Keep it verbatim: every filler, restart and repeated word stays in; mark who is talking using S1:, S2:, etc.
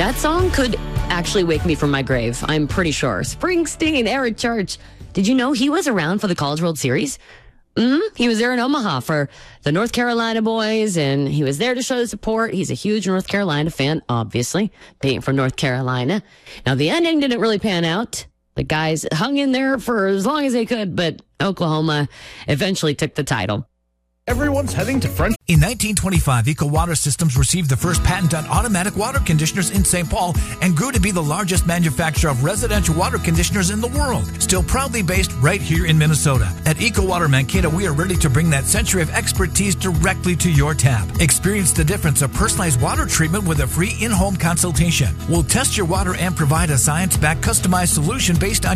S1: That song could actually wake me from my grave, I'm pretty sure. Springsteen, Eric Church. Did you know he was around for the College World Series? Mm-hmm. He was there in Omaha for the North Carolina boys, and he was there to show support. He's a huge North Carolina fan, obviously, being from North Carolina. Now, the ending didn't really pan out. The guys hung in there for as long as they could, but Oklahoma eventually took the title.
S2: Everyone's heading to French.
S3: In nineteen twenty-five, Eco Water Systems received the first patent on automatic water conditioners in Saint Paul and grew to be the largest manufacturer of residential water conditioners in the world. Still proudly based right here in Minnesota. At Eco Water Mankato, we are ready to bring that century of expertise directly to your tap. Experience the difference of personalized water treatment with a free in-home consultation. We'll test your water and provide a science-backed customized solution based on